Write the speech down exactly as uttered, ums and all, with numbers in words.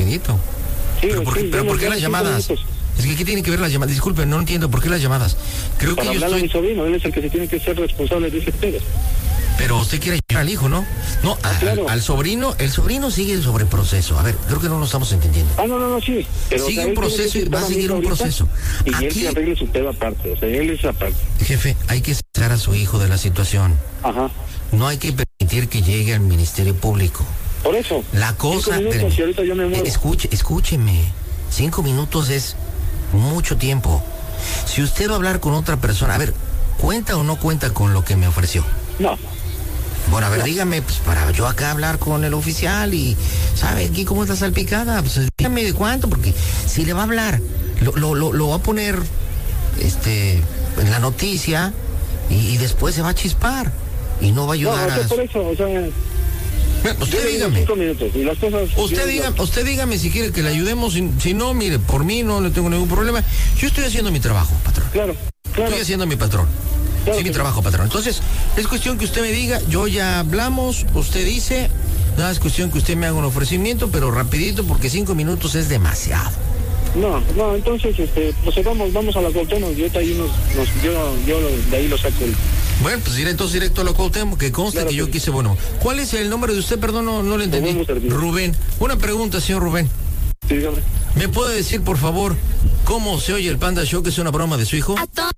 rapidito. Sí, ¿Pero por, sí, qué, pero bueno, ¿por qué las llamadas? minutos. Es que ¿qué tiene que ver las llamadas? Disculpen, no entiendo por qué las llamadas. Creo Para que yo hablar estoy... a mi sobrino, él es el que se tiene que ser responsable de ese pedo. Pero usted quiere llevar al hijo, ¿no? No, a, claro. al, al sobrino, el sobrino sigue sobre proceso. A ver, creo que no lo estamos entendiendo. Ah, no, no, no, sí. Pero, sigue o sea, un proceso y va a seguir un proceso. Y Aquí, él que arregle su pedo aparte, o sea, él es aparte. jefe, hay que sacar a su hijo de la situación. Ajá. No hay que permitir que llegue al Ministerio Público. Por eso. La cosa... Cinco minutos, y ahorita yo me muevo. Escuche, escúcheme. Cinco minutos es mucho tiempo. Si usted va a hablar con otra persona, a ver, ¿cuenta o no cuenta con lo que me ofreció? No. Bueno, a ver, dígame, pues para yo acá hablar con el oficial y, ¿sabe aquí cómo está salpicada? Pues dígame de cuánto, porque si le va a hablar, lo, lo, lo, lo va a poner este en la noticia y, y después se va a chispar y no va a ayudar no, o sea, a... por eso, o sea... Bueno, usted yo dígame. Cinco minutos y las cosas... Usted dígame, usted dígame si quiere que le ayudemos, si, si no, mire, por mí no le tengo ningún problema. Yo estoy haciendo mi trabajo, patrón. Claro, claro. Estoy haciendo mi patrón. Claro Sí, mi que trabajo, patrón. Entonces, es cuestión que usted me diga, yo ya hablamos, usted dice, nada, es cuestión que usted me haga un ofrecimiento, pero rapidito, porque cinco minutos es demasiado. No, no, entonces, este, pues vamos, vamos a la Cuauhtémoc, yo ahí nos, nos, yo, yo de ahí lo saco. El... Bueno, pues iré entonces directo a la Cuauhtémoc, que conste claro que, que yo sí. quise, bueno, ¿cuál es el nombre de usted? Perdón, no, no le entendí. Rubén. Una pregunta, señor Rubén. Sí, dígame. ¿Me puede decir, por favor, cómo se oye el Panda Show, que es una broma de su hijo?